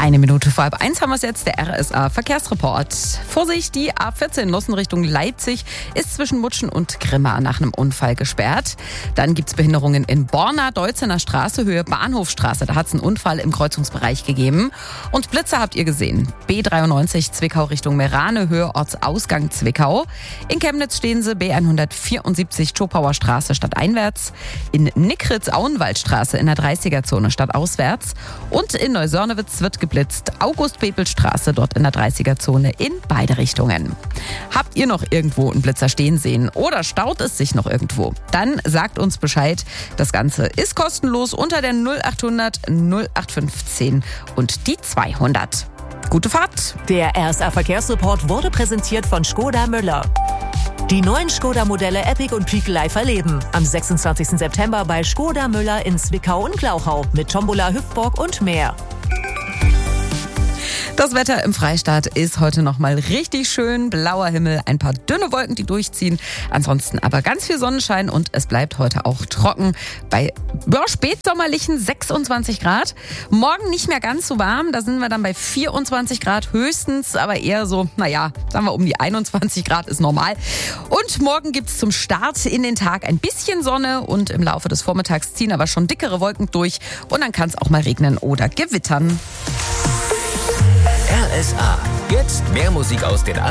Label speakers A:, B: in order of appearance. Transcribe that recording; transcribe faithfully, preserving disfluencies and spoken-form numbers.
A: Eine Minute vor halb eins haben wir es jetzt, der R S A-Verkehrsreport. Vorsicht, die A vierzehn Nossen Richtung Leipzig ist zwischen Mutschen und Grimma nach einem Unfall gesperrt. Dann gibt es Behinderungen in Borna, Deutzener Straße, Höhe Bahnhofstraße. Da hat es einen Unfall im Kreuzungsbereich gegeben. Und Blitzer habt ihr gesehen. B dreiundneunzig Zwickau Richtung Merane, Höhe Ortsausgang Zwickau. In Chemnitz stehen sie B hundertvierundsiebzig Schopauer Straße stadteinwärts. In Nickritz Auenwaldstraße in der dreißiger-Zone stadtauswärts. Und in Neusörnewitz wird geblitzt. August-Bebel-Straße dort in der dreißiger-Zone in beide Richtungen. Habt ihr noch irgendwo einen Blitzer stehen sehen oder staut es sich noch irgendwo? Dann sagt uns Bescheid. Das Ganze ist kostenlos unter der null achthundert null acht fünfzehn und die zweihundert. Gute Fahrt!
B: Der R S A-Verkehrsreport wurde präsentiert von Škoda Müller. Die neuen Škoda-Modelle Epic und Peak live erleben. Am sechsundzwanzigsten September bei Škoda Müller in Zwickau und Glauchau mit Tombola, Hüpfburg und mehr.
A: Das Wetter im Freistaat ist heute nochmal richtig schön. Blauer Himmel, ein paar dünne Wolken, die durchziehen. Ansonsten aber ganz viel Sonnenschein und es bleibt heute auch trocken bei ja, spätsommerlichen sechsundzwanzig Grad. Morgen nicht mehr ganz so warm, da sind wir dann bei vierundzwanzig Grad höchstens, aber eher so, naja, sagen wir um die einundzwanzig Grad ist normal. Und morgen gibt es zum Start in den Tag ein bisschen Sonne und im Laufe des Vormittags ziehen aber schon dickere Wolken durch und dann kann es auch mal regnen oder gewittern.
C: R S A. Jetzt mehr Musik aus den